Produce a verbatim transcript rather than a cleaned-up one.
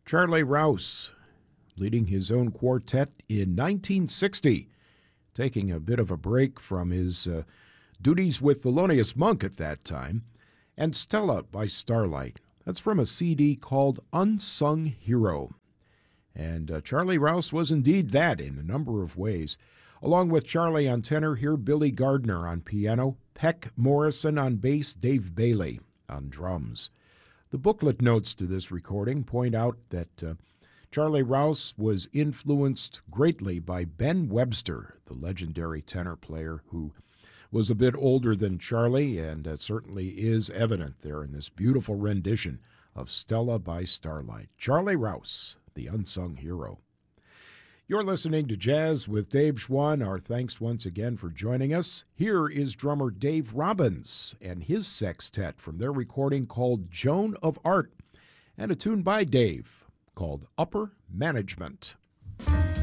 Charlie Rouse, leading his own quartet in nineteen sixty, taking a bit of a break from his uh, duties with Thelonious Monk at that time, and Stella by Starlight. That's from a C D called Unsung Hero. And uh, Charlie Rouse was indeed that in a number of ways. Along with Charlie on tenor, here Billy Gardner on piano, Peck Morrison on bass, Dave Bailey on drums. The booklet notes to this recording point out that uh, Charlie Rouse was influenced greatly by Ben Webster, the legendary tenor player who was a bit older than Charlie, and uh, certainly is evident there in this beautiful rendition of Stella by Starlight. Charlie Rouse, the unsung hero. You're listening to Jazz with Dave Schwann. Our thanks once again for joining us. Here is drummer Dave Robbins and his sextet from their recording called Joan of Art, and a tune by Dave called Upper Management.